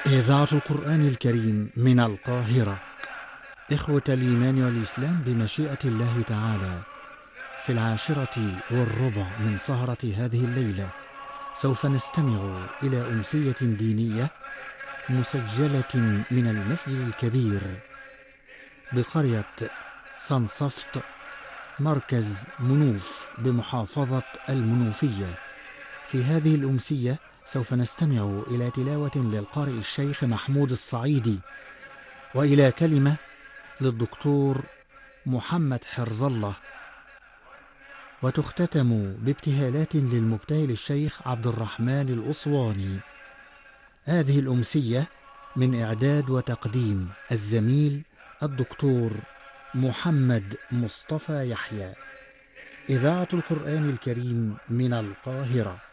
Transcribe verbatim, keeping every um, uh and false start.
إذاعة القرآن الكريم من القاهرة. إخوة الإيمان والإسلام، بمشيئة الله تعالى في العاشرة والربع من سهرة هذه الليلة سوف نستمع إلى أمسية دينية مسجلة من المسجد الكبير بقرية صنصفط، مركز منوف بمحافظة المنوفية. في هذه الأمسية سوف نستمع إلى تلاوة للقارئ الشيخ محمود الصعيدي، وإلى كلمة للدكتور محمد حرز الله، وتختتم بابتهالات للمبتهل الشيخ عبد الرحمن الأسواني. هذه الأمسية من إعداد وتقديم الزميل الدكتور محمد مصطفى يحيى. إذاعة القرآن الكريم من القاهرة.